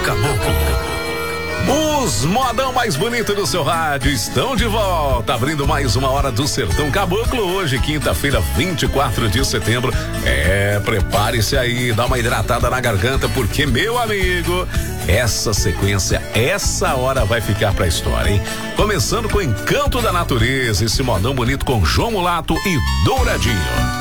Caboclo. Os modão mais bonito do seu rádio estão de volta, abrindo mais uma hora do Sertão Caboclo, hoje, quinta-feira, 24 de setembro. Prepare-se aí, dá uma hidratada na garganta, porque, meu amigo, essa sequência, essa hora vai ficar pra história, hein? Começando com Encanto da Natureza, esse modão bonito com João Mulato e Douradinho.